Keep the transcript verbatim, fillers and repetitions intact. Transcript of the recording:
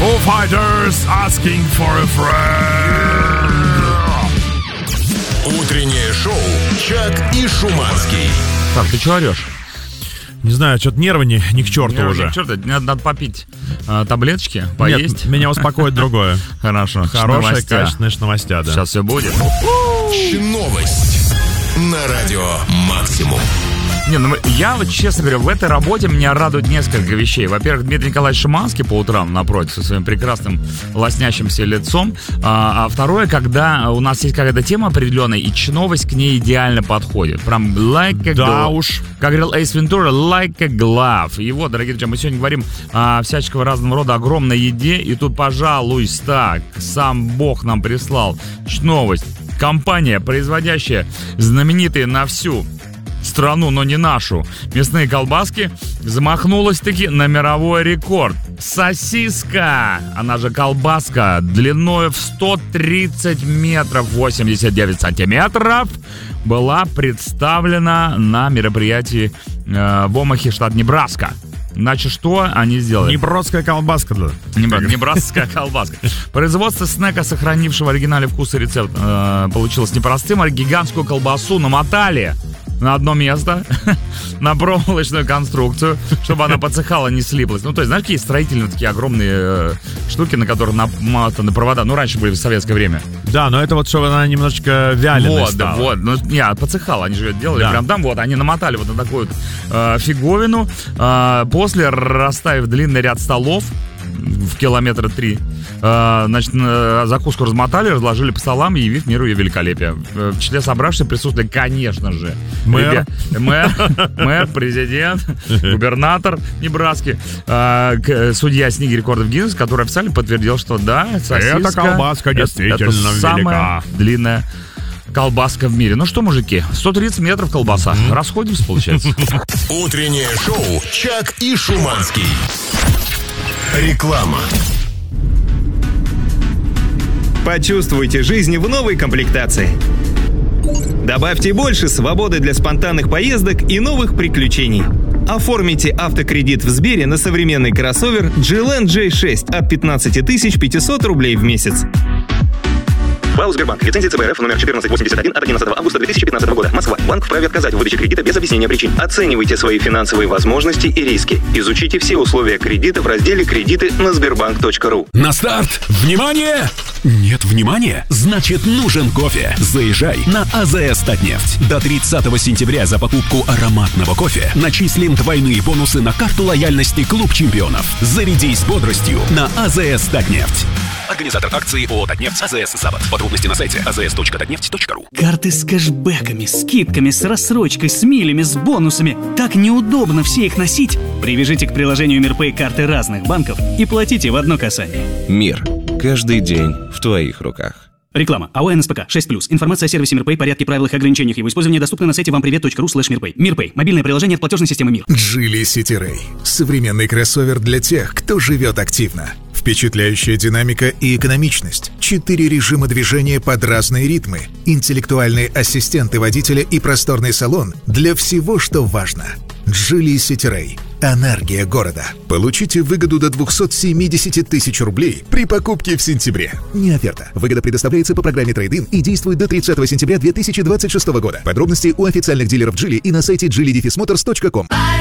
Foo Fighters asking for a friend. Утреннее шоу «Чак и Шуманский». Так, ты чего орешь? Не знаю, что-то нервы не, не к черту Нервы уже. Не к черту, надо, надо попить а, таблеточки, поесть. Нет, меня успокоит другое. Хорошо. Хорошая, качественная новостя, да. Сейчас все будет. Новость на радио «Максимум». Не, ну я вот, честно говоря, в этой работе меня радует несколько вещей. Во-первых, Дмитрий Николаевич Шуманский по утрам напротив со своим прекрасным лоснящимся лицом. А, а второе, когда у нас есть какая-то тема определенная, и новость к ней идеально подходит. Прям like a glove. Да уж. Как говорил Эйс Вентура, like a glove. И вот, дорогие друзья, мы сегодня говорим о всяческого разного рода огромной еде. И тут, пожалуйста, сам Бог нам прислал новость. Компания, производящая знаменитые на всю страну, но не нашу, мясные колбаски, замахнулась-таки на мировой рекорд. Сосиска, она же колбаска, длиной в сто тридцать метров восемьдесят девять сантиметров, была представлена на мероприятии э, в Омахе, штат Небраска. Значит, что они сделали? Неброская колбаска, да. Небрасская колбаска. Производство снека, сохранившего оригинальный вкус и рецепт, э, получилось непростым. А гигантскую колбасу намотали на одно место, на проволочную конструкцию, чтобы она подсыхала, не слиплась. Ну, то есть, знаешь, какие строительные такие огромные э, штуки, на которых намотаны провода. Ну, раньше были в советское время. Да, но это вот, чтобы она немножечко вяленой вот, стала. Вот, ну, не, подсыхала, они же это делали, да. Прям там, вот, они намотали вот на такую вот э, фиговину, э, после расставив длинный ряд столов, в километра три, э, значит, э, закуску размотали, разложили по столам, явив миру ее великолепие. В числе собравшихся присутствовали, конечно же, мэр, ребя... мэр, мэр, президент, губернатор Небраски, э, судья с книги рекордов Гиннесса, который официально подтвердил, что да, сосиска, эта колбаска действительно это, это самая длинная колбаска в мире. Ну что, мужики, сто тридцать метров колбаса. Mm-hmm. Расходимся, получается. Утреннее шоу «Чак и Шуманский». Реклама. Почувствуйте жизнь в новой комплектации. Добавьте больше свободы для спонтанных поездок и новых приключений. Оформите автокредит в Сбере на современный кроссовер джи эл эн джей шесть от пятнадцать тысяч пятьсот рублей в месяц. ПАО «Сбербанк». Лицензия цэ бэ эр эф номер четырнадцать восемьдесят один от одиннадцатого августа две тысячи пятнадцатого года. Москва. Банк вправе отказать в выдаче кредита без объяснения причин. Оценивайте свои финансовые возможности и риски. Изучите все условия кредита в разделе «Кредиты» на сбербанк точка ру. На старт! Внимание! Нет внимания? Значит, нужен кофе. Заезжай на а зэ эс Татнефть. До тридцатого сентября за покупку ароматного кофе начислим двойные бонусы на карту лояльности Клуб чемпионов. Зарядись бодростью на а зэ эс Татнефть. Организатор акции ООО «Татнефть» а зэ эс Запад. Подробности на сайте а зэ эс точка татнефть точка ру. Карты с кэшбэками, скидками, с рассрочкой, с милями, с бонусами. Так неудобно все их носить. Привяжите к приложению Мирпэй карты разных банков и платите в одно касание. Мир. Каждый день в твоих руках. Реклама. АО эн эс пэ ка шесть плюс. Информация о сервисе Мирпэй, порядке, правилах и ограничениях его использования доступна на сайте вам привет точка ру слэш Мирпэй. Мирпэй. Мобильное приложение от платежной системы Мир. Geely City Ray. Современный кроссовер для тех, кто живет активно. Впечатляющая динамика и экономичность. Четыре режима движения под разные ритмы. Интеллектуальные ассистенты водителя и просторный салон для всего, что важно. Geely City Ray. Энергия города. Получите выгоду до двести семьдесят тысяч рублей при покупке в сентябре. Не оферта. Выгода предоставляется по программе Трейд-ин и действует до тридцатого сентября две тысячи двадцать шестого года. Подробности у официальных дилеров Geely и на сайте джили дефис моторс точка ком.